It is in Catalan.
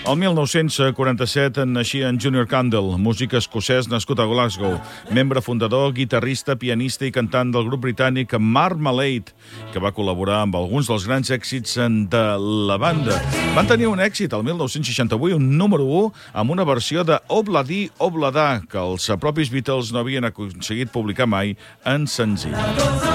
El 1947 naixia en Junior Candle, músic escocès nascut a Glasgow, membre fundador, guitarrista, pianista i cantant del grup britànic Marmalade, que va col·laborar amb alguns dels grans èxits de la banda. Van tenir un èxit el 1968, un número 1, amb una versió de Obladi Oblada, que els propis Beatles no havien aconseguit publicar mai en senzill.